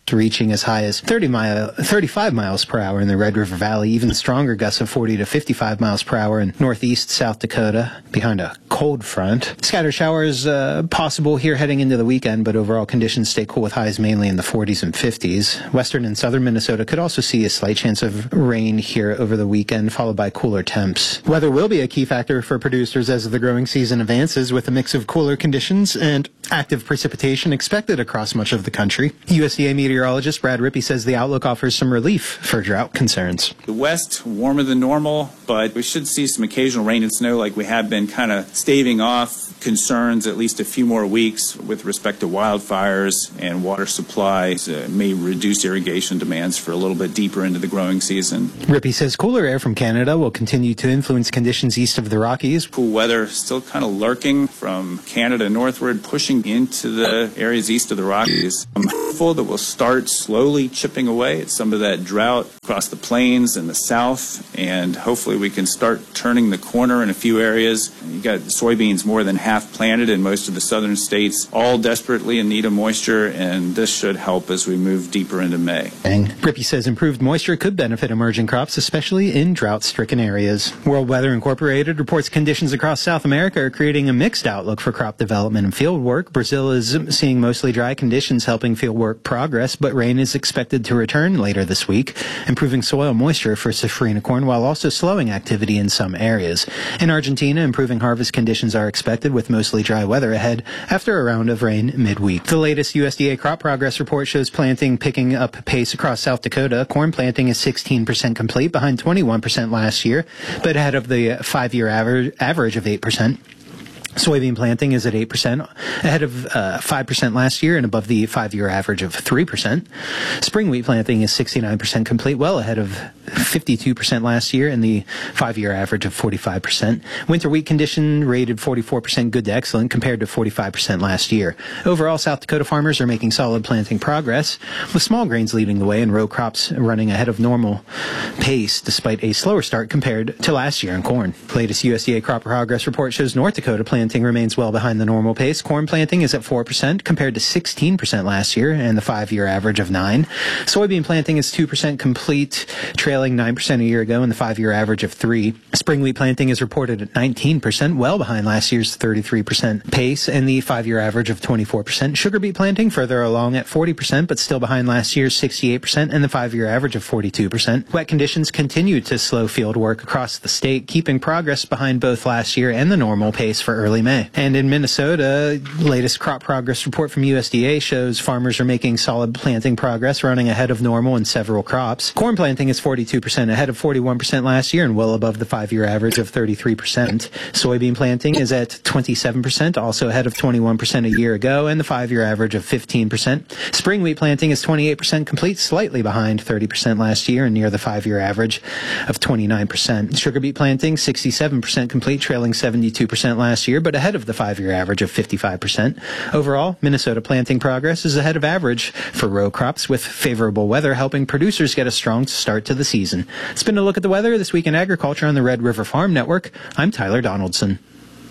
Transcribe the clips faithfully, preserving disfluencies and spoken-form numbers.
reaching as high as thirty mile, thirty-five miles per hour in the Red River Valley, even stronger gusts of forty to fifty-five miles per hour in northeast South Dakota behind a cold front. Scattered showers uh, possible here heading into the weekend, but overall conditions stay cool with highs mainly in the forties and fifties. Western and southern Minnesota could also see a slight chance of rain here over the weekend, followed by cooler temps. Weather will be a key factor for producers as the growing season advances, with a mix of cooler conditions and active precipitation expected across much of the country. U S D A meteorologist Brad Rippey says the outlook offers some relief for drought concerns. The west, warmer than normal, but we should see some occasional rain and snow like we have been, kind of staving off concerns at least a few more weeks with respect to wildfires and water supplies. Uh, may reduce irrigation demands for a little bit deeper into the growing season. Rippey says cooler air from Canada will continue to influence conditions east of the Rockies. Cool weather still kind of lurking from Canada northward, pushing into the areas east of the Rockies. I'm hopeful that we'll start slowly chipping away at some of that drought across the plains and the south, and hopefully we can start turning the corner in a few areas. You got soybeans more than half planted in most of the southern states, all desperately in need of moisture, and this should help as we move deeper into May. Rippey says improved moisture could benefit emerging crops, especially in drought-stricken areas. World Weather Incorporated reports conditions across South America are creating a mixed outlook for crop development and field work. Brazil is seeing mostly dry conditions helping field work progress, but rain is expected to return later this week, improving soil moisture for safrinha corn while also slowing activity in some areas. In Argentina, improving harvest conditions are expected with mostly dry weather ahead after a round of rain midweek. The latest U S D A crop progress report shows planting picking up pace across South Dakota. Corn planting is sixteen percent complete, behind twenty-one percent last year, but ahead of the five-year average, average of eight percent. Soybean planting is at eight percent, ahead of uh, five percent last year and above the five-year average of three percent. Spring wheat planting is sixty-nine percent complete, well ahead of fifty-two percent last year and the five-year average of forty-five percent. Winter wheat condition rated forty-four percent good to excellent compared to forty-five percent last year. Overall, South Dakota farmers are making solid planting progress, with small grains leading the way and row crops running ahead of normal pace despite a slower start compared to last year in corn. The latest U S D A crop progress report shows North Dakota planting remains well behind the normal pace. Corn planting is at four percent compared to sixteen percent last year and the five-year average of nine. Soybean planting is two percent complete, trailing nine percent a year ago and the five-year average of three. Spring wheat planting is reported at nineteen percent, well behind last year's thirty-three percent pace and the five-year average of twenty-four percent. Sugar beet planting further along at forty percent, but still behind last year's sixty-eight percent and the five-year average of forty-two percent. Wet conditions continue to slow field work across the state, keeping progress behind both last year and the normal pace for early May. And in Minnesota, latest crop progress report from U S D A shows farmers are making solid planting progress, running ahead of normal in several crops. Corn planting is forty-two percent, ahead of forty-one percent last year and well above the five-year average of thirty-three percent. Soybean planting is at twenty-seven percent, also ahead of twenty-one percent a year ago and the five-year average of fifteen percent. Spring wheat planting is twenty-eight percent complete, slightly behind thirty percent last year and near the five-year average of twenty-nine percent. Sugar beet planting, sixty-seven percent complete, trailing seventy-two percent last year, but ahead of the five-year average of fifty-five percent. Overall, Minnesota planting progress is ahead of average for row crops, with favorable weather helping producers get a strong start to the season. It's been a look at the weather this week in agriculture on the Red River Farm Network. I'm Tyler Donaldson.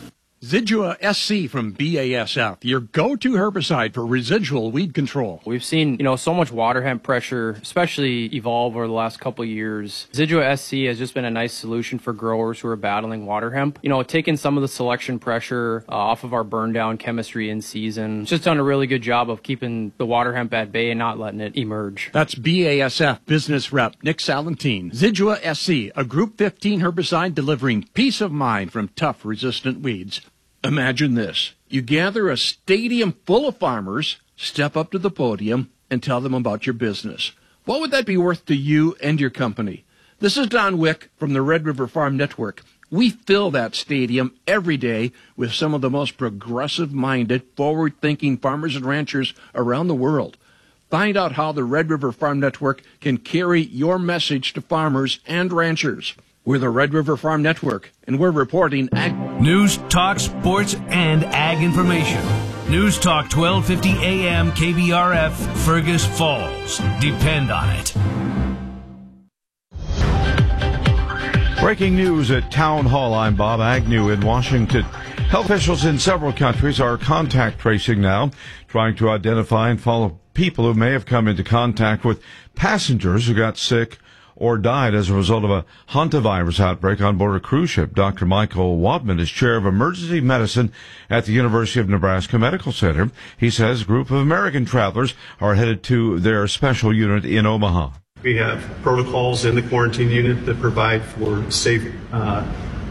Zidua S C from B A S F, your go-to herbicide for residual weed control. We've seen, you know, so much water hemp pressure, especially evolve over the last couple of years. Zidua S C has just been a nice solution for growers who are battling water hemp. You know, taking some of the selection pressure uh, off of our burn down chemistry in season. It's just done a really good job of keeping the water hemp at bay and not letting it emerge. That's B A S F business rep Nick Salentine. Zidua S C, a Group fifteen herbicide delivering peace of mind from tough resistant weeds. Imagine this. You gather a stadium full of farmers, step up to the podium, and tell them about your business. What would that be worth to you and your company? This is Don Wick from the Red River Farm Network. We fill that stadium every day with some of the most progressive-minded, forward-thinking farmers and ranchers around the world. Find out how the Red River Farm Network can carry your message to farmers and ranchers. We're the Red River Farm Network, and we're reporting ag... News, talk, sports, and ag information. News Talk twelve fifty A M K B R F, Fergus Falls. Depend on it. Breaking news at Town Hall. I'm Bob Agnew in Washington. Health officials in several countries are contact tracing now, trying to identify and follow people who may have come into contact with passengers who got sick or died as a result of a hantavirus outbreak on board a cruise ship. Doctor Michael Wadman is chair of emergency medicine at the University of Nebraska Medical Center. He says a group of American travelers are headed to their special unit in Omaha. We have protocols in the quarantine unit that provide for safe uh,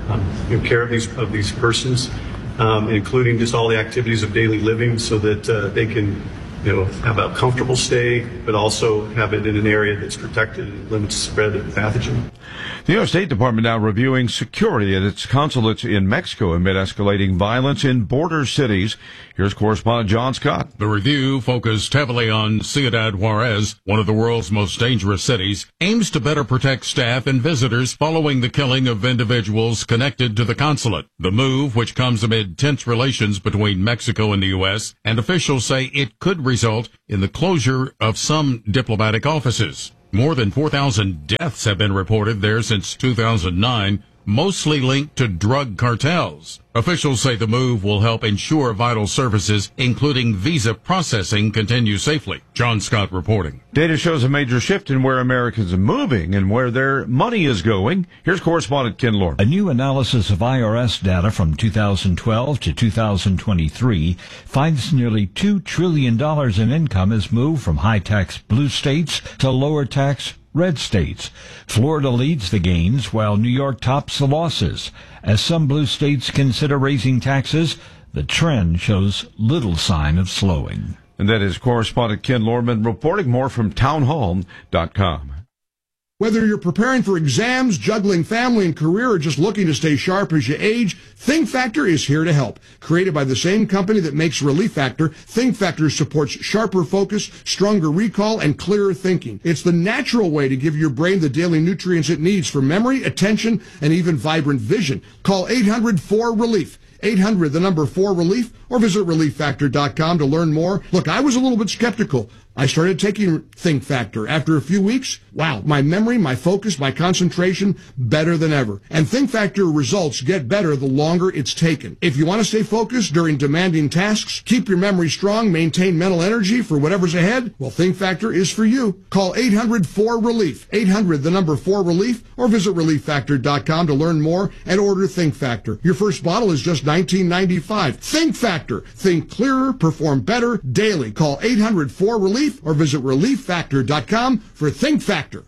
um, care of these of these persons, um, including just all the activities of daily living, so that uh, they can, you know, have a comfortable stay, but also have it in an area that's protected and limits the spread of the pathogen. The U S State Department now reviewing security at its consulates in Mexico amid escalating violence in border cities. Here's correspondent John Scott. The review, focused heavily on Ciudad Juarez, one of the world's most dangerous cities, aims to better protect staff and visitors following the killing of individuals connected to the consulate. The move, which comes amid tense relations between Mexico and the U S, and officials say it could result in the closure of some diplomatic offices. More than four thousand deaths have been reported there since two thousand nine, mostly linked to drug cartels. Officials say the move will help ensure vital services, including visa processing, continue safely. John Scott reporting. Data shows a major shift in where Americans are moving and where their money is going. Here's correspondent Ken Lord. A new analysis of I R S data from two thousand twelve to two thousand twenty-three finds nearly two trillion dollars in income has moved from high-tax blue states to lower-tax red states. Florida leads the gains, while New York tops the losses. As some blue states consider raising taxes, the trend shows little sign of slowing. And that is correspondent Ken Lorman reporting. More from townhall dot com. Whether you're preparing for exams, juggling family and career, or just looking to stay sharp as you age, ThinkFactor is here to help. Created by the same company that makes Relief Factor, ThinkFactor supports sharper focus, stronger recall, and clearer thinking. It's the natural way to give your brain the daily nutrients it needs for memory, attention, and even vibrant vision. Call eight hundred four relief. eight hundred, the number four relief, or visit relief factor dot com to learn more. Look, I was a little bit skeptical. I started taking ThinkFactor. After a few weeks, wow, my memory, my focus, my concentration, better than ever. And ThinkFactor results get better the longer it's taken. If you want to stay focused during demanding tasks, keep your memory strong, maintain mental energy for whatever's ahead, well, ThinkFactor is for you. Call eight hundred four relief. eight hundred, the number four relief, or visit relief factor dot com to learn more and order ThinkFactor. Your first bottle is just nineteen ninety-five. ThinkFactor. Think clearer, perform better daily. Call eight hundred four relief or visit relief factor dot com for ThinkFactor.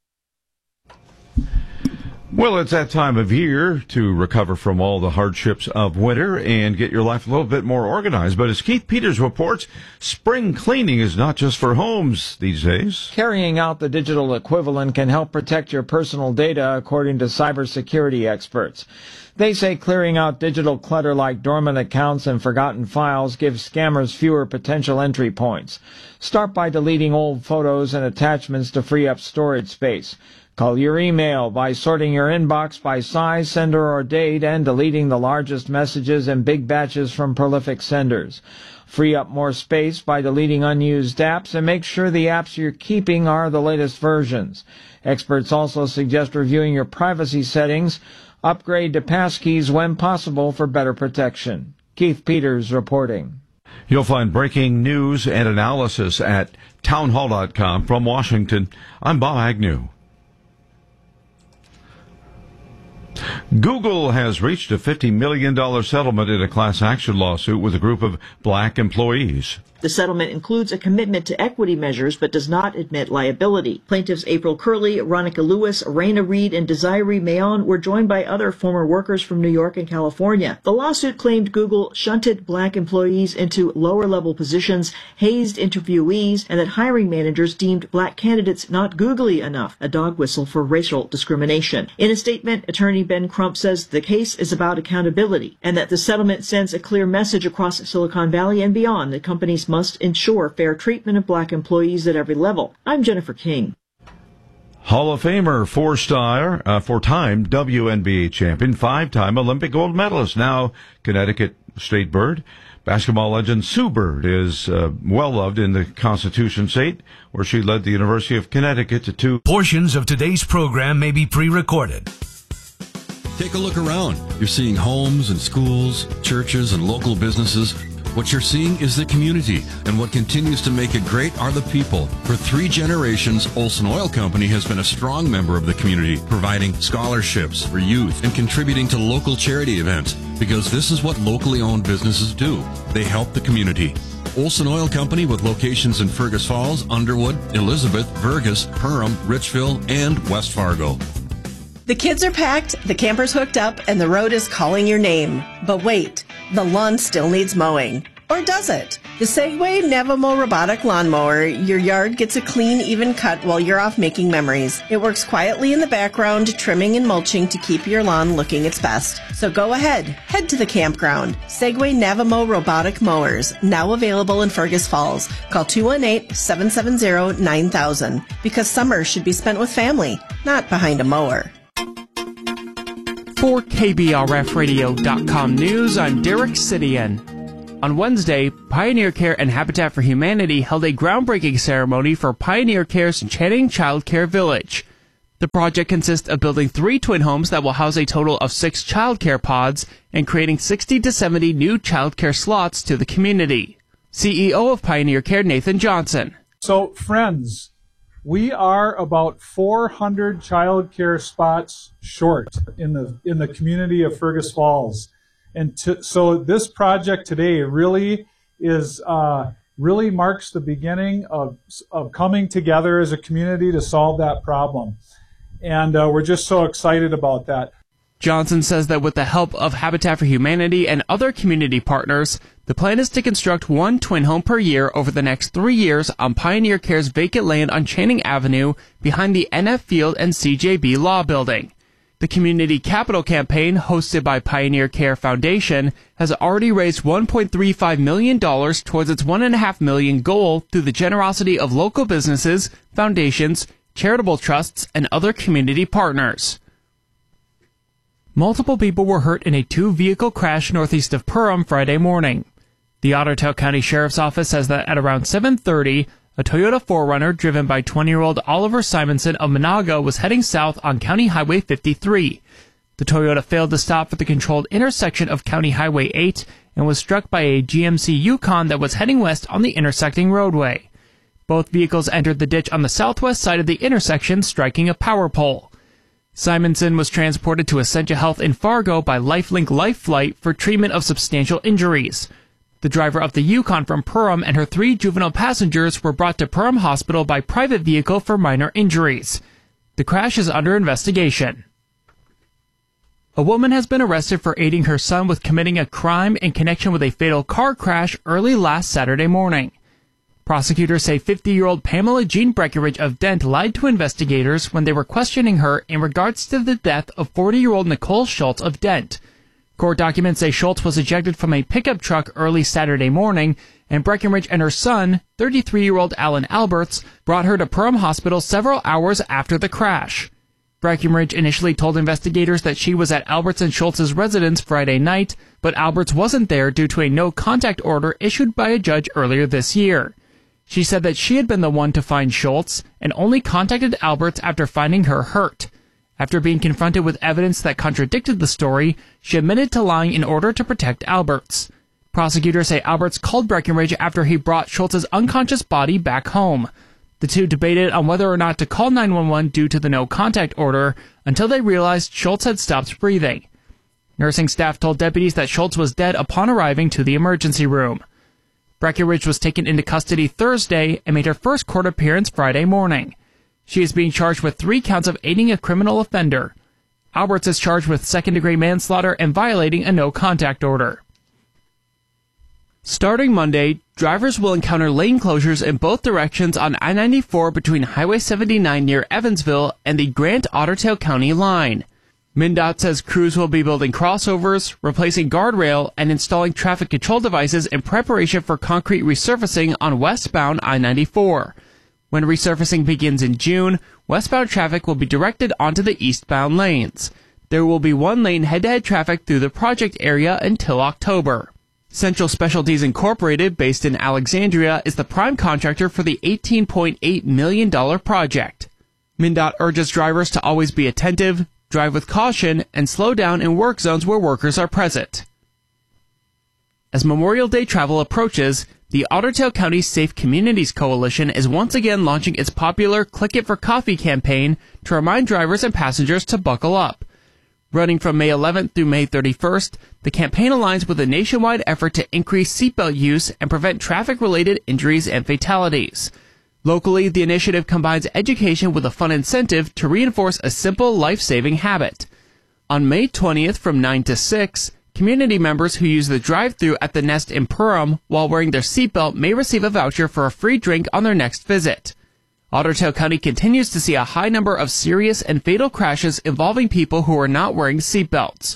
Well, it's that time of year to recover from all the hardships of winter and get your life a little bit more organized. But as Keith Peters reports, spring cleaning is not just for homes these days. Carrying out the digital equivalent can help protect your personal data, according to cybersecurity experts. They say clearing out digital clutter like dormant accounts and forgotten files gives scammers fewer potential entry points. Start by deleting old photos and attachments to free up storage space. Call your email by sorting your inbox by size, sender, or date, and deleting the largest messages in big batches from prolific senders. Free up more space by deleting unused apps, and make sure the apps you're keeping are the latest versions. Experts also suggest reviewing your privacy settings. Upgrade to passkeys when possible for better protection. Keith Peters reporting. You'll find breaking news and analysis at townhall dot com. From Washington, I'm Bob Agnew. Google has reached a fifty million dollars settlement in a class action lawsuit with a group of black employees. The settlement includes a commitment to equity measures but does not admit liability. Plaintiffs April Curley, Ronica Lewis, Raina Reed, and Desiree Mayon were joined by other former workers from New York and California. The lawsuit claimed Google shunted black employees into lower-level positions, hazed interviewees, and that hiring managers deemed black candidates not googly enough, a dog whistle for racial discrimination. In a statement, attorney Ben Crump says the case is about accountability and that the settlement sends a clear message across Silicon Valley and beyond that companies must ensure fair treatment of black employees at every level. I'm Jennifer King. Hall of Famer, four-star, uh, four-time W N B A champion, five-time Olympic gold medalist, now Connecticut State Bird. Basketball legend Sue Bird is uh, well-loved in the Constitution State, where she led the University of Connecticut to two. Portions of today's program may be pre-recorded. Take a look around. You're seeing homes and schools, churches and local businesses What you're seeing is the community, and what continues to make it great are the people. For three generations, Olson Oil Company has been a strong member of the community, providing scholarships for youth and contributing to local charity events, because this is what locally owned businesses do. They help the community. Olson Oil Company, with locations in Fergus Falls, Underwood, Elizabeth, Vergas, Perham, Richville, and West Fargo. The kids are packed, the camper's hooked up, and the road is calling your name. But wait, the lawn still needs mowing. Or does it? The Segway Navamo robotic lawnmower, your yard gets a clean, even cut while you're off making memories. It works quietly in the background, trimming and mulching to keep your lawn looking its best. So go ahead, head to the campground. Segway Navamo robotic mowers, now available in Fergus Falls. Call two one eight, seven seven zero, nine thousand. Because summer should be spent with family, not behind a mower. For K B R F radio dot com News, I'm Derek Sidian. On Wednesday, Pioneer Care and Habitat for Humanity held a groundbreaking ceremony for Pioneer Care's Channing Child Care Village. The project consists of building three twin homes that will house a total of six child care pods and creating sixty to seventy new child care slots to the community. C E O of Pioneer Care, Nathan Johnson. So, friends, we are about four hundred child care spots short in the in the community of Fergus Falls. And to, so this project today really is uh, really marks the beginning of of coming together as a community to solve that problem. And uh, we're just so excited about that. Johnson says that with the help of Habitat for Humanity and other community partners, the plan is to construct one twin home per year over the next three years on Pioneer Care's vacant land on Channing Avenue behind the N F Field and C J B Law Building. The Community Capital Campaign, hosted by Pioneer Care Foundation, has already raised one point three five million dollars towards its one point five million dollars goal through the generosity of local businesses, foundations, charitable trusts, and other community partners. Multiple people were hurt in a two-vehicle crash northeast of Perham Friday morning. The Otter Tail County Sheriff's Office says that at around seven thirty, a Toyota four runner driven by twenty-year-old Oliver Simonson of Monaga was heading south on County Highway fifty-three. The Toyota failed to stop for the controlled intersection of County Highway eight and was struck by a G M C Yukon that was heading west on the intersecting roadway. Both vehicles entered the ditch on the southwest side of the intersection, striking a power pole. Simonson was transported to Essentia Health in Fargo by LifeLink Life Flight for treatment of substantial injuries. The driver of the Yukon from Perham and her three juvenile passengers were brought to Perham Hospital by private vehicle for minor injuries. The crash is under investigation. A woman has been arrested for aiding her son with committing a crime in connection with a fatal car crash early last Saturday morning. Prosecutors say fifty-year-old Pamela Jean Breckenridge of Dent lied to investigators when they were questioning her in regards to the death of forty-year-old Nicole Schultz of Dent. Court documents say Schultz was ejected from a pickup truck early Saturday morning, and Breckenridge and her son, thirty-three-year-old Alan Alberts, brought her to Perham Hospital several hours after the crash. Breckenridge initially told investigators that she was at Alberts and Schultz's residence Friday night, but Alberts wasn't there due to a no-contact order issued by a judge earlier this year. She said that she had been the one to find Schultz and only contacted Alberts after finding her hurt. After being confronted with evidence that contradicted the story, she admitted to lying in order to protect Alberts. Prosecutors say Alberts called Breckenridge after he brought Schultz's unconscious body back home. The two debated on whether or not to call nine one one due to the no-contact order until they realized Schultz had stopped breathing. Nursing staff told deputies that Schultz was dead upon arriving to the emergency room. Breckenridge was taken into custody Thursday and made her first court appearance Friday morning. She is being charged with three counts of aiding a criminal offender. Alberts is charged with second-degree manslaughter and violating a no-contact order. Starting Monday, drivers will encounter lane closures in both directions on I ninety-four between Highway seventy-nine near Evansville and the Grant-Otter Tail County line. MnDOT says crews will be building crossovers, replacing guardrail, and installing traffic control devices in preparation for concrete resurfacing on westbound I ninety-four. When resurfacing begins in June, westbound traffic will be directed onto the eastbound lanes. There will be one lane head-to-head traffic through the project area until October. Central Specialties Incorporated, based in Alexandria, is the prime contractor for the eighteen point eight million dollars project. MnDOT urges drivers to always be attentive, drive with caution, and slow down in work zones where workers are present. As Memorial Day travel approaches, the Otter Tail County Safe Communities Coalition is once again launching its popular Click It for Coffee campaign to remind drivers and passengers to buckle up. Running from May eleventh through May thirty-first, the campaign aligns with a nationwide effort to increase seatbelt use and prevent traffic-related injuries and fatalities. Locally, the initiative combines education with a fun incentive to reinforce a simple life-saving habit. On May twentieth from nine to six, community members who use the drive-thru at the Nest in Perham while wearing their seatbelt may receive a voucher for a free drink on their next visit. Otter Tail County continues to see a high number of serious and fatal crashes involving people who are not wearing seatbelts.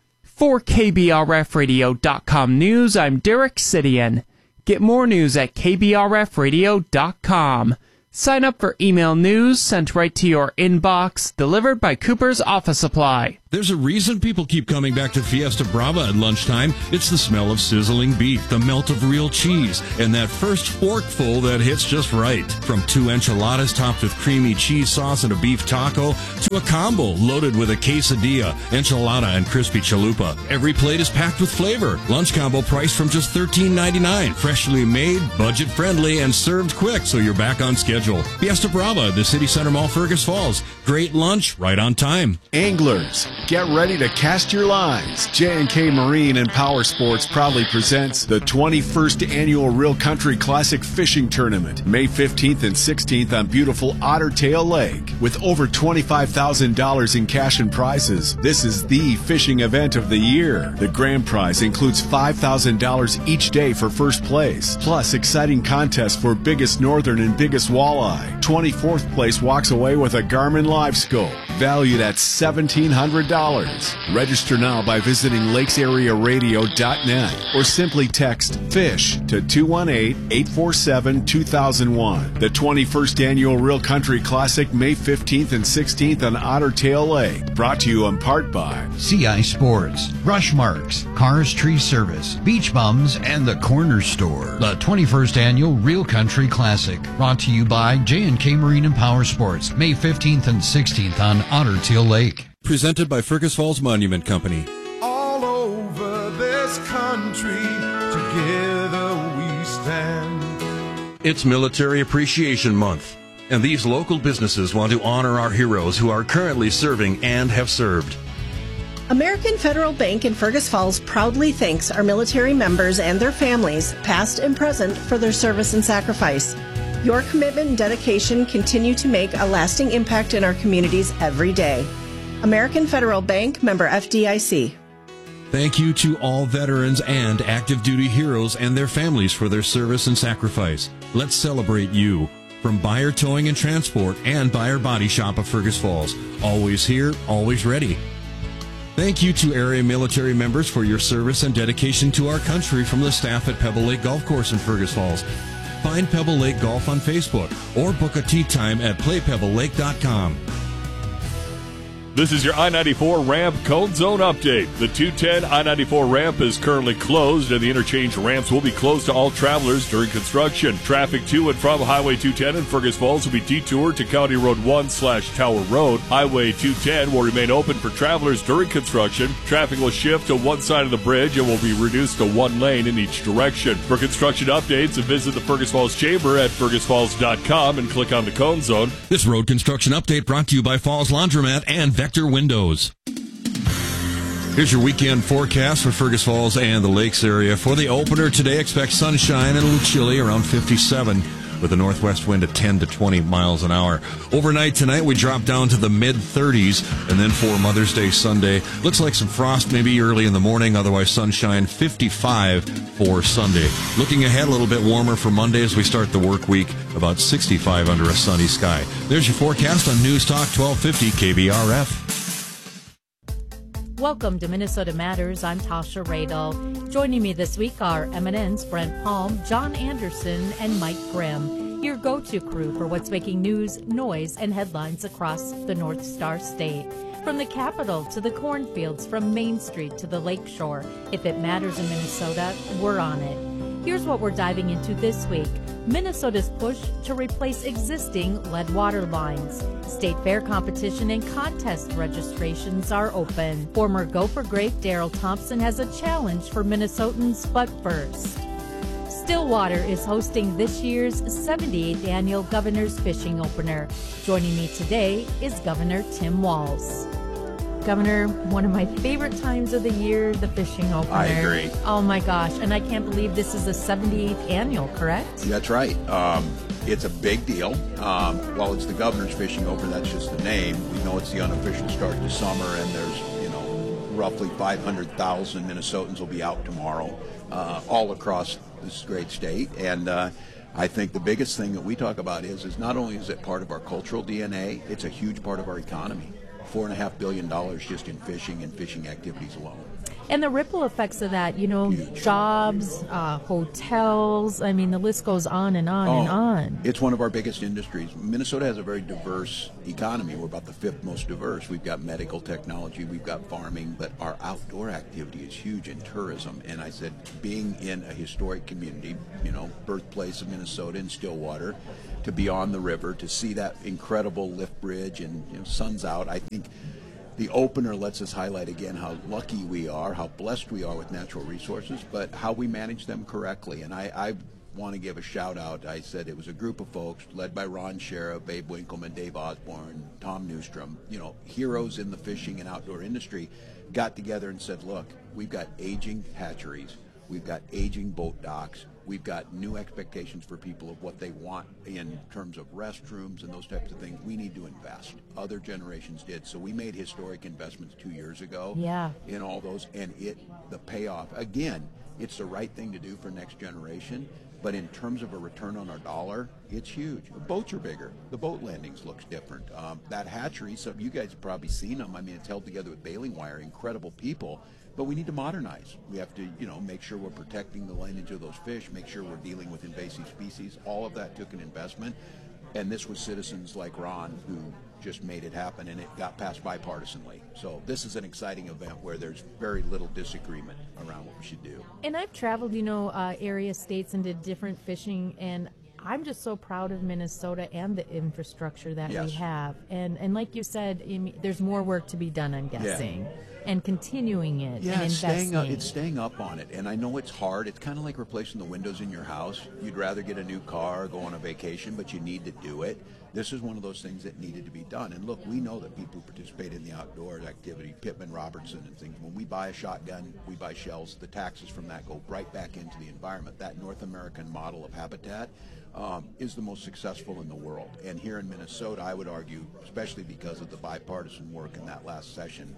For K B R F radio dot com News, I'm Derek Sidian. Get more news at K B R F radio dot com. Sign up for email news sent right to your inbox, delivered by Cooper's Office Supply. There's a reason people keep coming back to Fiesta Brava at lunchtime. It's the smell of sizzling beef, the melt of real cheese, and that first forkful that hits just right. From two enchiladas topped with creamy cheese sauce and a beef taco, to a combo loaded with a quesadilla, enchilada, and crispy chalupa. Every plate is packed with flavor. Lunch combo priced from just thirteen ninety-nine. Freshly made, budget-friendly, and served quick, so you're back on schedule. Fiesta Brava, the City Center Mall, Fergus Falls. Great lunch, right on time. Anglers, get ready to cast your lines. J and K Marine and Power Sports proudly presents the twenty-first Annual Real Country Classic Fishing Tournament, May fifteenth and sixteenth on beautiful Otter Tail Lake. With over twenty-five thousand dollars in cash and prizes, this is the fishing event of the year. The grand prize includes five thousand dollars each day for first place, plus exciting contests for biggest northern and biggest walleye. twenty-fourth place walks away with a Garmin Live Scope, valued at seventeen hundred dollars. Register now by visiting lakes area radio dot net or simply text FISH to two one eight, eight four seven, two thousand one. The twenty-first Annual Real Country Classic, May fifteenth and sixteenth on Otter Tail Lake. Brought to you in part by C I Sports, Brush Marks, Cars Tree Service, Beach Bums, and the Corner Store. The twenty-first Annual Real Country Classic, brought to you by J and K Marine and Power Sports, May fifteenth and sixteenth on Otter Tail Lake. Presented by Fergus Falls Monument Company. All over this country, together we stand. It's Military Appreciation Month, and these local businesses want to honor our heroes who are currently serving and have served. American Federal Bank in Fergus Falls proudly thanks our military members and their families, past and present, for their service and sacrifice. Your commitment and dedication continue to make a lasting impact in our communities every day. American Federal Bank, member F D I C. Thank you to all veterans and active duty heroes and their families for their service and sacrifice. Let's celebrate you. From Buyer Towing and Transport and Buyer Body Shop of Fergus Falls. Always here, always ready. Thank you to area military members for your service and dedication to our country from the staff at Pebble Lake Golf Course in Fergus Falls. Find Pebble Lake Golf on Facebook or book a tee time at play pebble lake dot com. This is your I ninety-four ramp cone zone update. The two ten I ninety-four ramp is currently closed, and the interchange ramps will be closed to all travelers during construction. Traffic to and from Highway two ten in Fergus Falls will be detoured to County Road one slash Tower Road. Highway two ten will remain open for travelers during construction. Traffic will shift to one side of the bridge and will be reduced to one lane in each direction. For construction updates, visit the Fergus Falls Chamber at fergus falls dot com and click on the cone zone. This road construction update brought to you by Falls Laundromat and Vector Windows. Here's your weekend forecast for Fergus Falls and the Lakes area. For the opener today, expect sunshine and a little chilly, around fifty-seven, with a northwest wind at ten to twenty miles an hour. Overnight tonight, we drop down to the mid thirties, and then for Mother's Day Sunday, looks like some frost maybe early in the morning, otherwise sunshine, fifty-five for Sunday. Looking ahead, a little bit warmer for Monday as we start the work week, about sixty-five under a sunny sky. There's your forecast on News Talk twelve fifty K B R F. Welcome to Minnesota Matters. I'm Tasha Radel. Joining me this week are Eminence, Brent Palm, John Anderson, and Mike Grimm, your go-to crew for what's making news, noise, and headlines across the North Star State. From the Capitol to the cornfields, from Main Street to the Lakeshore, if it matters in Minnesota, we're on it. Here's what we're diving into this week. Minnesota's push to replace existing lead water lines. State fair competition and contest registrations are open. Former Gopher Great Daryl Thompson has a challenge for Minnesotans, but first. Stillwater is hosting this year's seventy-eighth Annual Governor's Fishing Opener. Joining me today is Governor Tim Walz. Governor, one of my favorite times of the year, the fishing opener. I agree. Oh my gosh, and I can't believe this is the seventy-eighth annual, correct? That's right. Um, it's a big deal. Um, while it's the Governor's Fishing Opener, that's just the name. We know it's the unofficial start to summer, and there's, you know, roughly five hundred thousand Minnesotans will be out tomorrow, uh, all across this great state. And uh, I think the biggest thing that we talk about is, is not only is it part of our cultural D N A, it's a huge part of our economy. Four and a half billion dollars just in fishing and fishing activities alone. And the ripple effects of that, you know, Huge. jobs, uh, hotels, I mean, the list goes on and on oh, and on. It's one of our biggest industries. Minnesota has a very diverse economy. We're about the fifth most diverse. We've got medical technology, we've got farming, but our outdoor activity is huge in tourism. And I said, being in a historic community, you know, birthplace of Minnesota in Stillwater, to be on the river, to see that incredible lift bridge and, you know, sun's out, I think the opener lets us highlight again how lucky we are, how blessed we are with natural resources, but how we manage them correctly. And I, I want to give a shout out. I said it was a group of folks led by Ron Shera, Babe Winkleman, Dave Osborne, Tom Newstrom, you know, heroes in the fishing and outdoor industry, got together and said, look, we've got aging hatcheries, we've got aging boat docks, we've got new expectations for people of what they want in terms of restrooms and those types of things. We need to invest. Other generations did. So we made historic investments two years ago yeah. in all those, and it the payoff, again, it's the right thing to do for next generation, but in terms of a return on our dollar, it's huge. The boats are bigger. The boat landings looks different. Um, that hatchery, some you guys have probably seen them. I mean, it's held together with baling wire, incredible people. But we need to modernize. We have to, you know, make sure we're protecting the lineage of those fish, make sure we're dealing with invasive species. All of that took an investment. And this was citizens like Ron who just made it happen, and it got passed bipartisanly. So this is an exciting event where there's very little disagreement around what we should do. And I've traveled, you know, uh, area states and did different fishing, and I'm just so proud of Minnesota and the infrastructure that yes. we have. And and like you said, I mean, there's more work to be done, I'm guessing. Yeah. And continuing it yeah, and it's investing. Staying up, it's staying up on it. And I know it's hard. It's kind of like replacing the windows in your house. You'd rather get a new car, go on a vacation, but you need to do it. This is one of those things that needed to be done. And look, we know that people who participate in the outdoor activity, Pittman Robertson and things, when we buy a shotgun, we buy shells, the taxes from that go right back into the environment. That North American model of habitat um, is the most successful in the world. And here in Minnesota, I would argue, especially because of the bipartisan work in that last session,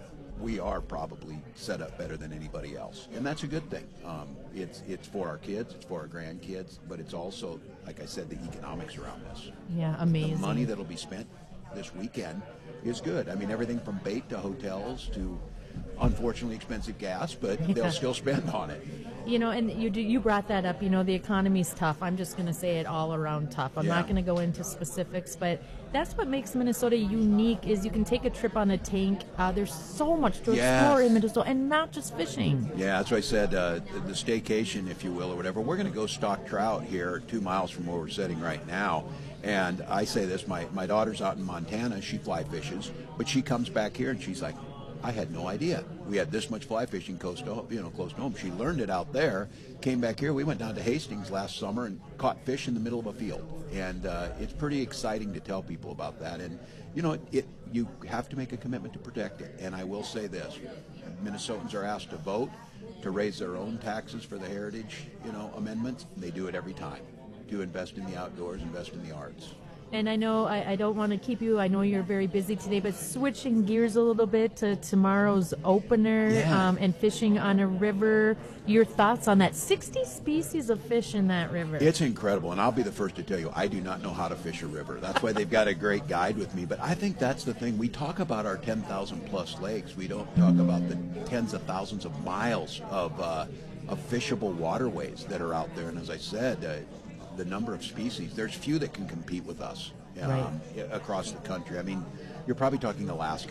we are probably set up better than anybody else, and that's a good thing. Um, it's it's for our kids, it's for our grandkids, but it's also, like I said, the economics around this. Yeah, amazing. The money that'll be spent this weekend is good. I mean, everything from bait to hotels to, unfortunately, expensive gas, but yeah. they'll still spend on it. You know, and you do, you brought that up. You know, the economy's tough. I'm just going to say it all around tough. I'm yeah. not going to go into specifics, but that's what makes Minnesota unique. Is you can take a trip on a tank. Uh, there's so much to yes. explore in Minnesota, and not just fishing. Yeah, that's what I said. Uh, the, the staycation, if you will, or whatever. We're going to go stock trout here, two miles from where we're sitting right now. And I say this: my my daughter's out in Montana. She fly fishes, but she comes back here and she's like, I had no idea we had this much fly fishing close to, you know, close to home. She learned it out there, came back here. We went down to Hastings last summer and caught fish in the middle of a field. And uh, it's pretty exciting to tell people about that. And, you know, it, it you have to make a commitment to protect it. And I will say this, Minnesotans are asked to vote to raise their own taxes for the heritage, you know, amendments. They do it every time. To invest in the outdoors, invest in the arts. And I know I, I don't want to keep you, I know you're very busy today, but switching gears a little bit to tomorrow's opener yeah. um, and fishing on a river, your thoughts on that? sixty species of fish in that river. It's incredible, and I'll be the first to tell you, I do not know how to fish a river. That's why they've got a great guide with me, but I think that's the thing. We talk about our ten thousand plus lakes. We don't talk about the tens of thousands of miles of, uh, of fishable waterways that are out there, and as I said, uh, the number of species, there's few that can compete with us um, right. across the country. I mean, you're probably talking Alaska.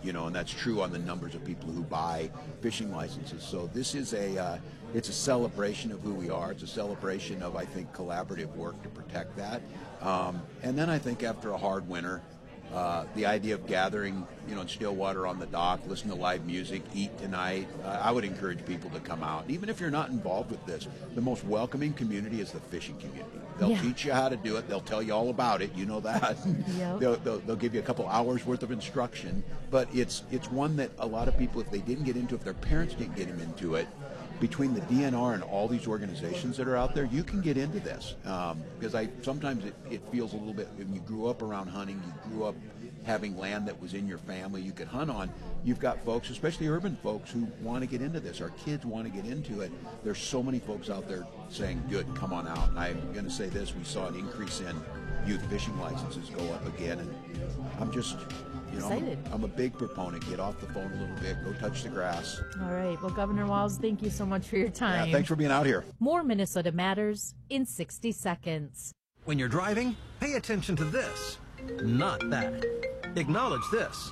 you know, and that's true on the numbers of people who buy fishing licenses. So this is a, uh, it's a celebration of who we are. It's a celebration of, I think, collaborative work to protect that. Um, and then I think after a hard winter, Uh, the idea of gathering, you know, in Stillwater on the dock, listen to live music, eat tonight. Uh, I would encourage people to come out. Even if you're not involved with this, the most welcoming community is the fishing community. They'll Yeah. teach you how to do it. They'll tell you all about it. You know that. Yep. they'll, they'll, they'll give you a couple hours worth of instruction. But it's it's one that a lot of people, if they didn't get into it, if their parents didn't get them into it, between the D N R and all these organizations that are out there, you can get into this. Um, because I sometimes it, it feels a little bit, when you grew up around hunting, you grew up having land that was in your family you could hunt on, you've got folks, especially urban folks, who want to get into this. Our kids want to get into it. There's so many folks out there saying, good, come on out. And I'm going to say this, we saw an increase in youth fishing licenses go up again, and I'm just... You know, Excited. I'm a, I'm a big proponent. Get off the phone a little bit. Go touch the grass. All right. Well, Governor Walz, thank you so much for your time. Yeah, thanks for being out here. More Minnesota Matters in sixty seconds. When you're driving, pay attention to this, not that. Acknowledge this.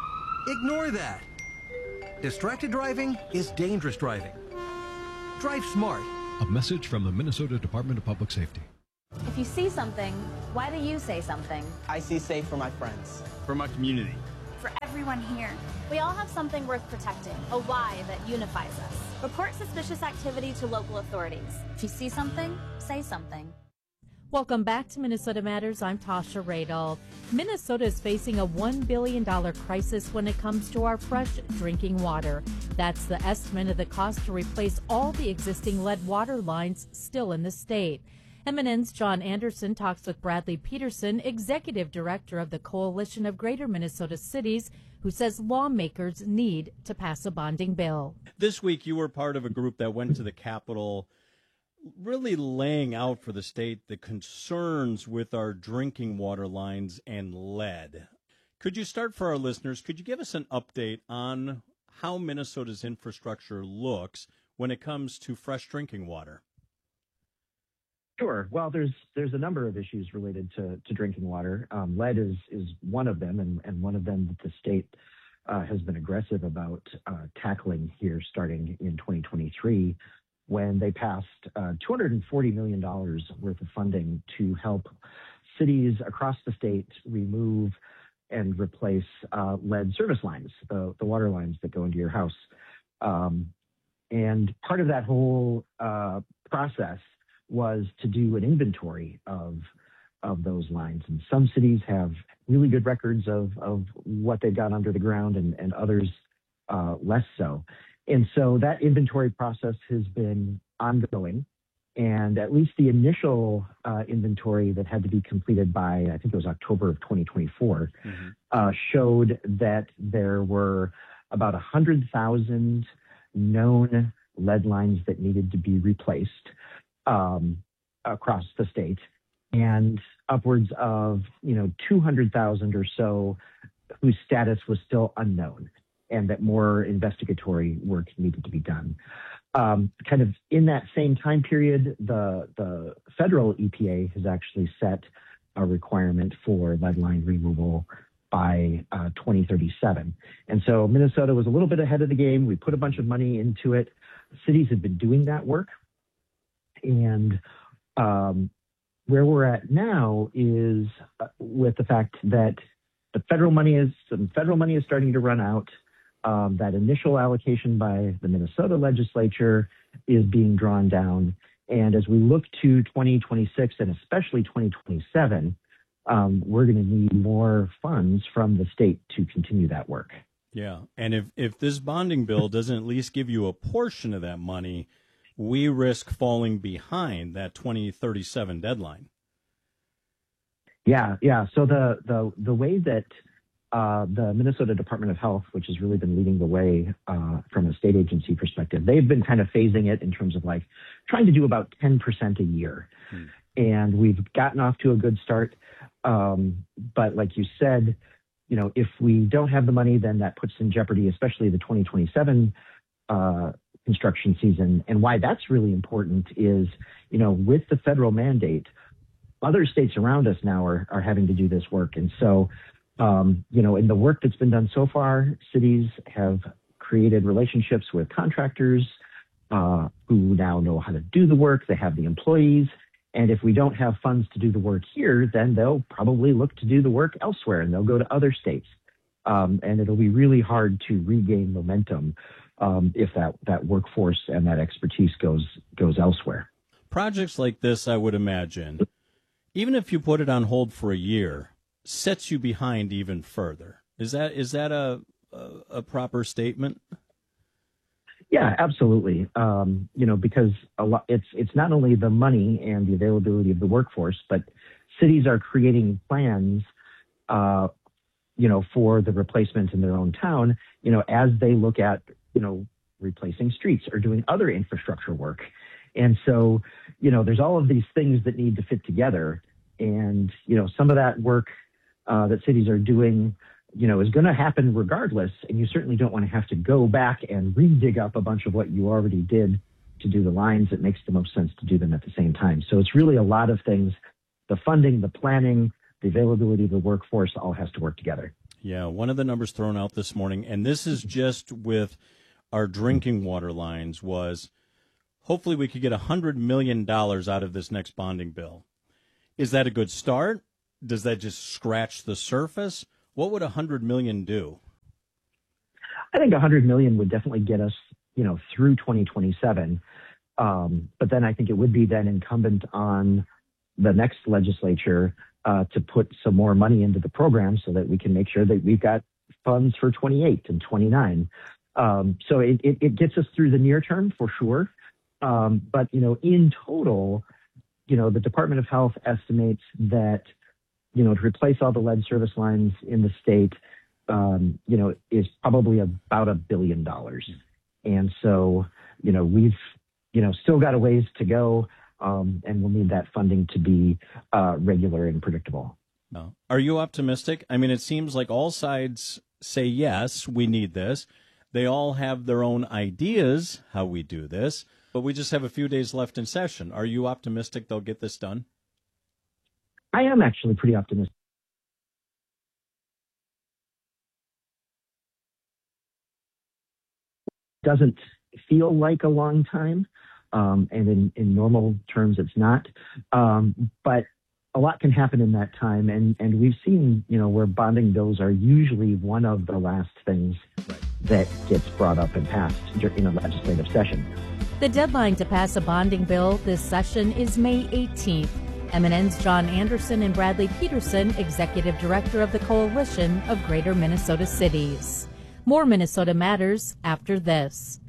Ignore that. Distracted driving is dangerous driving. Drive smart. A message from the Minnesota Department of Public Safety. If you see something, why do you say something? I see safe for my friends. For my community. For everyone here. We all have something worth protecting, a why that unifies us. Report suspicious activity to local authorities. If you see something, say something. Welcome back to Minnesota Matters. I'm Tasha Radel. Minnesota is facing a one billion dollars crisis when it comes to our fresh drinking water. That's the estimate of the cost to replace all the existing lead water lines still in the state. M N N's John Anderson talks with Bradley Peterson, Executive Director of the Coalition of Greater Minnesota Cities, who says lawmakers need to pass a bonding bill. This week, you were part of a group that went to the Capitol, really laying out for the state the concerns with our drinking water lines and lead. Could you start for our listeners? Could you give us an update on how Minnesota's infrastructure looks when it comes to fresh drinking water? Sure. Well, there's there's a number of issues related to, to drinking water. Um, lead is is one of them, and, and one of them that the state uh, has been aggressive about uh, tackling here starting in twenty twenty-three, when they passed uh, two hundred forty million dollars worth of funding to help cities across the state remove and replace uh, lead service lines, the, the water lines that go into your house. Um, and part of that whole uh, process was to do an inventory of of those lines. And some cities have really good records of, of what they've got under the ground, and, and others uh, less so. And so that inventory process has been ongoing. And at least the initial uh, inventory that had to be completed by, I think it was October of twenty twenty-four, mm-hmm. uh, showed that there were about one hundred thousand known lead lines that needed to be replaced Um, across the state, and upwards of, you know, two hundred thousand or so whose status was still unknown, and that more investigatory work needed to be done. Um, kind of in that same time period, the, the federal E P A has actually set a requirement for lead line removal by uh, twenty thirty-seven. And so Minnesota was a little bit ahead of the game. We put a bunch of money into it. Cities have been doing that work. And um, where we're at now is uh, with the fact that the federal money is some federal money is starting to run out. Um, that initial allocation by the Minnesota legislature is being drawn down, and as we look to twenty twenty-six and especially twenty twenty-seven, um, we're going to need more funds from the state to continue that work. Yeah, and if if this bonding bill doesn't at least give you a portion of that money, we risk falling behind that twenty thirty-seven deadline. Yeah, yeah. So the the the way that uh, the Minnesota Department of Health, which has really been leading the way uh, from a state agency perspective, they've been kind of phasing it in terms of like trying to do about ten percent a year. Hmm. And we've gotten off to a good start. Um, but like you said, you know, if we don't have the money, then that puts in jeopardy, especially the twenty twenty-seven uh construction season. And why that's really important is, you know, with the federal mandate, other states around us now are, are having to do this work. And so Um, you know, in the work that's been done so far, cities have created relationships with contractors uh, who now know how to do the work. They have the employees. And if we don't have funds to do the work here, then they'll probably look to do the work elsewhere, and they'll go to other states. Um, and it'll be really hard to regain momentum um, if that, that workforce and that expertise goes goes elsewhere. Projects like this, I would imagine, even if you put it on hold for a year, sets you behind even further. Is that is that a a, a proper statement? Yeah, absolutely. Um, you know, because a lot, it's it's not only the money and the availability of the workforce, but cities are creating plans, uh, you know, for the replacement in their own town. You know, as they look at you know replacing streets or doing other infrastructure work, and so you know, there's all of these things that need to fit together, and you know, some of that work uh, that cities are doing, you know, is going to happen regardless. And you certainly don't want to have to go back and re-dig up a bunch of what you already did to do the lines. It makes the most sense to do them at the same time. So it's really a lot of things. The funding, the planning, the availability of the workforce all has to work together. Yeah, one of the numbers thrown out this morning, and this is just with our drinking water lines, was hopefully we could get one hundred million dollars out of this next bonding bill. Is that a good start? Does that just scratch the surface? What would one hundred million dollars do? I think one hundred million dollars would definitely get us, you know, through twenty twenty-seven. Um, but then I think it would be then incumbent on the next legislature uh, to put some more money into the program so that we can make sure that we've got funds for twenty-eight and twenty-nine. Um, so it, it, it gets us through the near term for sure. Um, but, you know, in total, you know, the Department of Health estimates that, you know, to replace all the lead service lines in the state, um, you know, is probably about a billion dollars. And so, you know, we've, you know, still got a ways to go, um, and we'll need that funding to be uh, regular and predictable. No. Are you optimistic? I mean, it seems like all sides say, yes, we need this. They all have their own ideas how we do this, but we just have a few days left in session. Are you optimistic they'll get this done? I am actually pretty optimistic. Doesn't feel like a long time, um, and in, in normal terms, it's not. Um, but a lot can happen in that time, and, and we've seen, you know, where bonding bills are usually one of the last things right. that gets brought up and passed in a legislative session. The deadline to pass a bonding bill this session is May eighteenth. M N N's John Anderson and Bradley Peterson, Executive Director of the Coalition of Greater Minnesota Cities. More Minnesota Matters after this.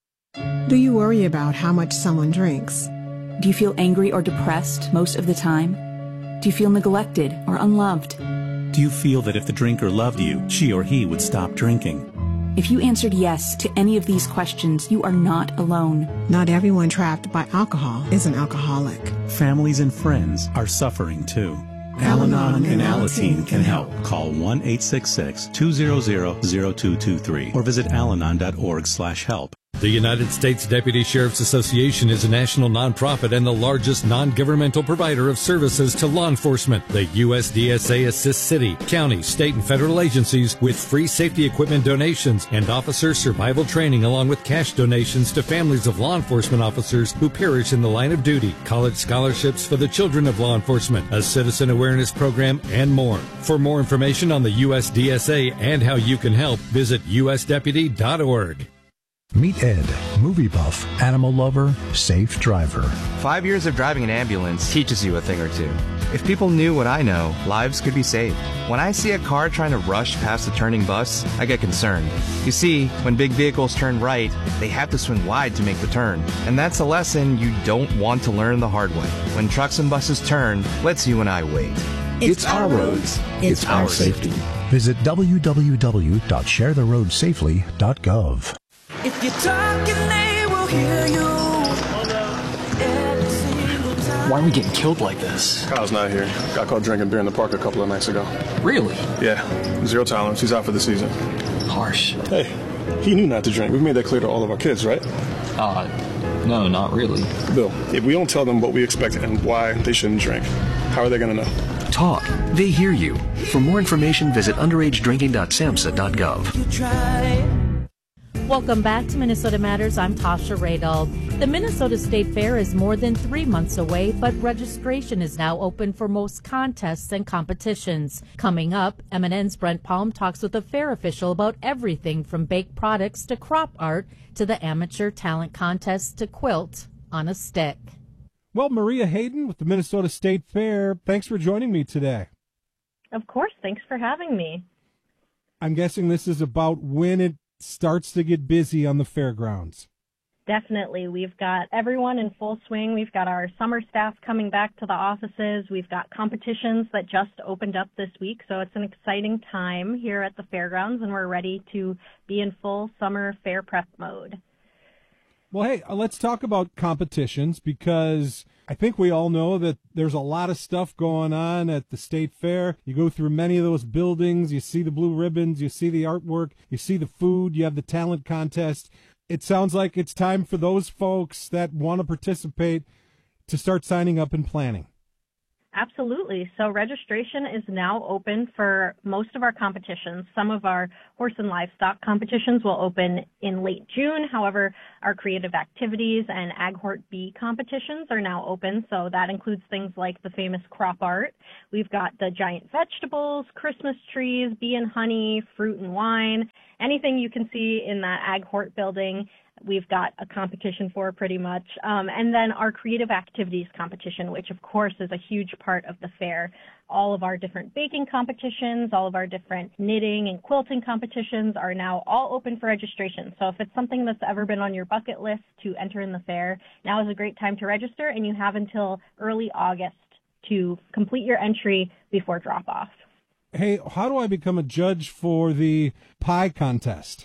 Do you worry about how much someone drinks? Do you feel angry or depressed most of the time? Do you feel neglected or unloved? Do you feel that if the drinker loved you, she or he would stop drinking? If you answered yes to any of these questions, you are not alone. Not everyone trapped by alcohol is an alcoholic. Families and friends are suffering too. Al-Anon and Alateen can help. Call one eight six six, two zero zero, zero two two three or visit alanon dot org slash help. The United States Deputy Sheriff's Association is a national nonprofit and the largest non-governmental provider of services to law enforcement. The U S D S A assists city, county, state, and federal agencies with free safety equipment donations and officer survival training, along with cash donations to families of law enforcement officers who perish in the line of duty, college scholarships for the children of law enforcement, a citizen awareness program, and more. For more information on the U S D S A and how you can help, visit U S deputy dot org. Meet Ed, movie buff, animal lover, safe driver. Five years of driving an ambulance teaches you a thing or two. If people knew what I know, lives could be saved. When I see a car trying to rush past a turning bus, I get concerned. You see, when big vehicles turn right, they have to swing wide to make the turn. And that's a lesson you don't want to learn the hard way. When trucks and buses turn, let's you and I wait. It's, it's our roads. It's, it's our safety. Visit w w w dot share the road safely dot gov. If you're talking, they will hear you. Why are we getting killed like this? Kyle's not here. Got caught drinking beer in the park a couple of nights ago. Really? Yeah. Zero tolerance. He's out for the season. Harsh. Hey, he knew not to drink. We've made that clear to all of our kids, right? Uh, no, not really. Bill, if we don't tell them what we expect and why they shouldn't drink, how are they going to know? Talk. They hear you. For more information, visit underage drinking dot samhsa dot gov. Welcome back to Minnesota Matters. I'm Tasha Radel. The Minnesota State Fair is more than three months away, but registration is now open for most contests and competitions. Coming up, M N N's Brent Palm talks with a fair official about everything from baked products to crop art to the amateur talent contest to quilt on a stick. Well, Maria Hayden with the Minnesota State Fair, thanks for joining me today. Of course, thanks for having me. I'm guessing this is about when it starts to get busy on the fairgrounds. Definitely. We've got everyone in full swing. We've got our summer staff coming back to the offices. We've got competitions that just opened up this week. So it's an exciting time here at the fairgrounds, and we're ready to be in full summer fair prep mode. Well, hey, let's talk about competitions, because I think we all know that there's a lot of stuff going on at the State Fair. You go through many of those buildings, you see the blue ribbons, you see the artwork, you see the food, you have the talent contest. It sounds like it's time for those folks that want to participate to start signing up and planning. Absolutely. So registration is now open for most of our competitions. Some of our horse and livestock competitions will open in late June. However, our creative activities and Ag Hort Bee competitions are now open. So that includes things like the famous crop art. We've got the giant vegetables, Christmas trees, bee and honey, fruit and wine, anything you can see in that Ag Hort building. We've got a competition for pretty much. Um, and then our creative activities competition, which of course is a huge part of the fair. All of our different baking competitions, all of our different knitting and quilting competitions are now all open for registration. So if it's something that's ever been on your bucket list to enter in the fair, now is a great time to register, and you have until early August to complete your entry before drop off. Hey, how do I become a judge for the pie contest?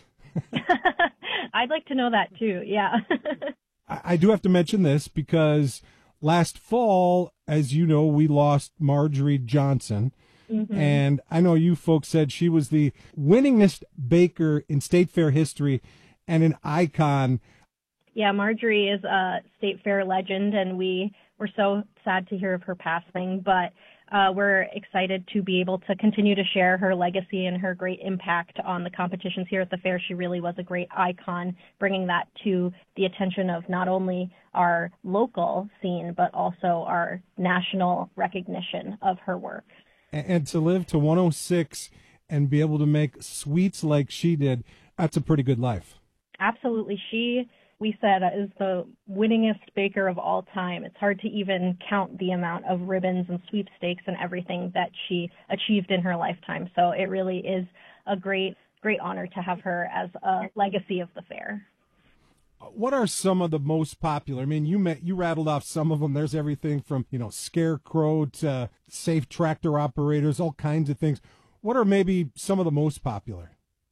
I'd like to know that too, yeah. I do have to mention this because last fall, as you know, we lost Marjorie Johnson. Mm-hmm. And I know you folks said she was the winningest baker in State Fair history and an icon. Yeah, Marjorie is a State Fair legend, and we were so sad to hear of her passing, but Uh, we're excited to be able to continue to share her legacy and her great impact on the competitions here at the fair. She really was a great icon, bringing that to the attention of not only our local scene, but also our national recognition of her work. And, and to live to one oh six and be able to make sweets like she did, that's a pretty good life. Absolutely. She, we said, is the winningest baker of all time. It's hard to even count the amount of ribbons and sweepstakes and everything that she achieved in her lifetime. So it really is a great, great honor to have her as a legacy of the fair. What are some of the most popular? I mean, you met, you rattled off some of them. There's everything from, you know, scarecrow to safe tractor operators, all kinds of things. What are maybe some of the most popular?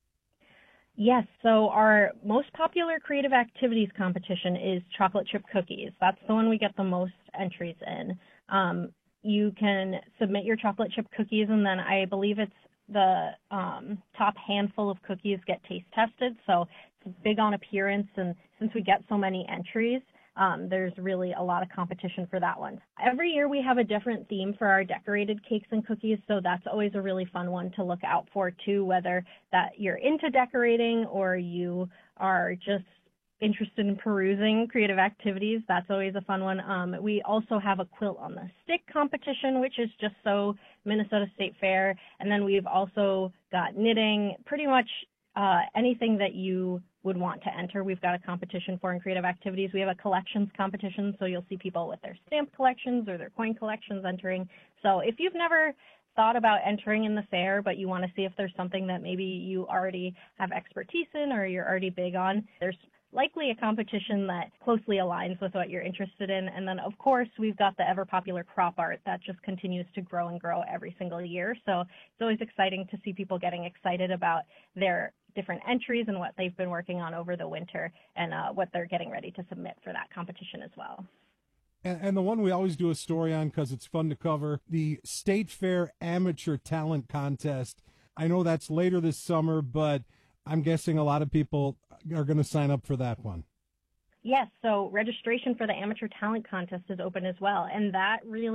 Yes, so our most popular creative activities competition is chocolate chip cookies. That's the one we get the most entries in. Um, you can submit your chocolate chip cookies, and then I believe it's the um, top handful of cookies get taste tested. So it's big on appearance, and since we get so many entries, Um, there's really a lot of competition for that one. Every year we have a different theme for our decorated cakes and cookies, so that's always a really fun one to look out for too, whether that you're into decorating or you are just interested in perusing creative activities. That's always a fun one. Um, we also have a quilt on the stick competition, which is just so Minnesota State Fair. And then we've also got knitting, pretty much uh, anything that you would want to enter. We've got a competition for in creative activities. We have a collections competition, so you'll see people with their stamp collections or their coin collections entering. So if you've never thought about entering in the fair, but you want to see if there's something that maybe you already have expertise in or you're already big on, there's likely a competition that closely aligns with what you're interested in. And then, of course, we've got the ever-popular crop art that just continues to grow and grow every single year. So it's always exciting to see people getting excited about their different entries and what they've been working on over the winter and uh, what they're getting ready to submit for that competition as well. And, and the one we always do a story on because it's fun to cover, the State Fair Amateur Talent Contest. I know that's later this summer, but I'm guessing a lot of people are going to sign up for that one. Yes, so registration for the Amateur Talent Contest is open as well, and that really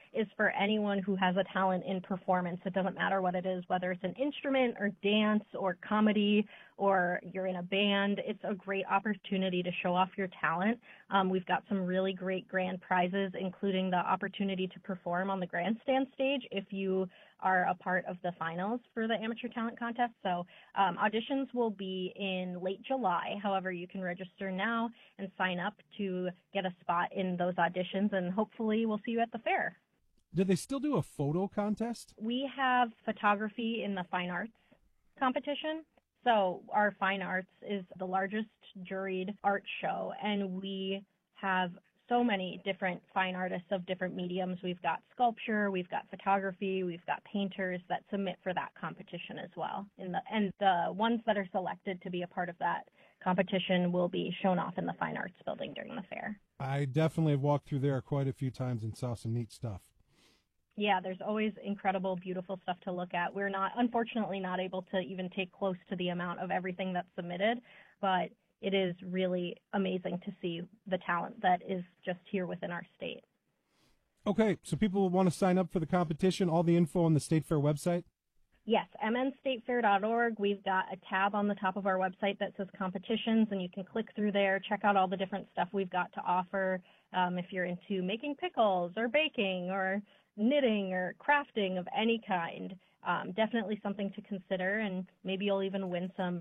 is for anyone who has a talent in performance. It doesn't matter what it is, whether it's an instrument or dance or comedy or you're in a band. It's a great opportunity to show off your talent. Um, we've got some really great grand prizes, including the opportunity to perform on the grandstand stage if you are a part of the finals for the Amateur Talent Contest. So um, auditions will be in late July. However, you can register now and sign up to get a spot in those auditions, and hopefully we'll see you at the fair. Do they still do a photo contest? We have photography in the fine arts competition. So our fine arts is the largest juried art show, and we have so many different fine artists of different mediums. We've got sculpture, we've got photography, we've got painters that submit for that competition as well. In the, and the ones that are selected to be a part of that competition will be shown off in the Fine Arts Building during the fair. I definitely have walked through there quite a few times and saw some neat stuff. Yeah, there's always incredible, beautiful stuff to look at. We're not, unfortunately, not able to even take close to the amount of everything that's submitted, but it is really amazing to see the talent that is just here within our state. Okay, so people want to sign up for the competition, all the info on the State Fair website? Yes, m n state fair dot org. We've got a tab on the top of our website that says competitions, and you can click through there, check out all the different stuff we've got to offer. Um, if you're into making pickles or baking or knitting or crafting of any kind, um, definitely something to consider, and maybe you'll even win some